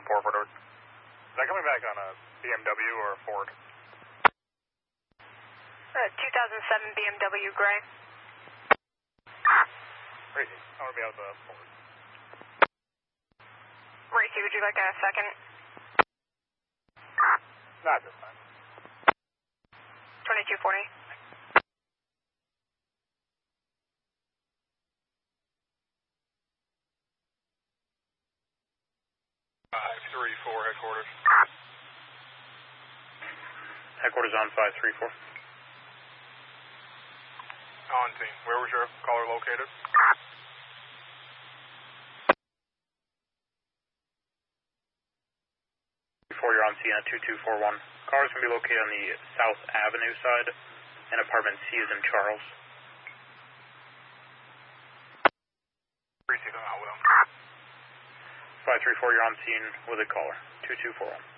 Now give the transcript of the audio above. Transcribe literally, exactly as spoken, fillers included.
one four for North. Is that coming back on a B M W or a Ford? Uh, two thousand seven B M W gray. Racy, I want to be out of the Ford. Racy, would you like a second? Not this time. twenty-two forty. five three four headquarters. Headquarters on five three four. On team. Where was your caller located? Before you're on scene at two two four one. Cars can be located on the South Avenue side, and apartment C is in Charles. Racy, I'm out with him. five three four, you're on scene with a caller. two two four one.